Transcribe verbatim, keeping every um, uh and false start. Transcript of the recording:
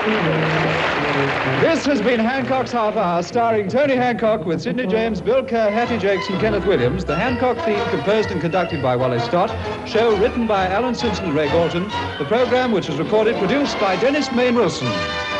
This has been Hancock's Half Hour, starring Tony Hancock with Sidney James, Bill Kerr, Hattie Jakes and Kenneth Williams. The Hancock theme composed and conducted by Wally Stott. Show written by Alan Simpson and Ray Galton. The program, which was recorded, produced by Dennis Main Wilson.